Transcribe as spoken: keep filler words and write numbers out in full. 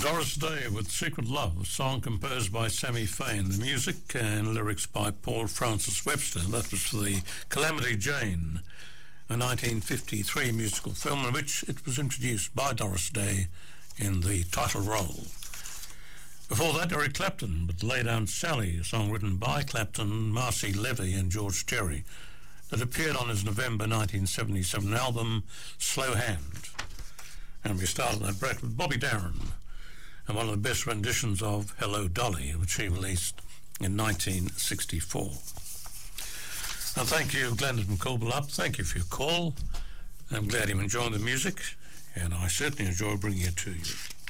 Doris Day with Secret Love, a song composed by Sammy Fain. The music and lyrics by Paul Francis Webster. That was for the Calamity Jane, a nineteen fifty-three musical film in which it was introduced by Doris Day in the title role. Before that, Eric Clapton with Lay Down Sally, a song written by Clapton, Marcy Levy and George Terry, that appeared on his November nineteen seventy-seven album, Slow Hand. And we started that break with Bobby Darin and one of the best renditions of Hello Dolly, which he released in nineteen sixty-four. And thank you, Glendon from Coolbellup. Thank you for your call. I'm glad you're enjoying the music, and I certainly enjoy bringing it to you.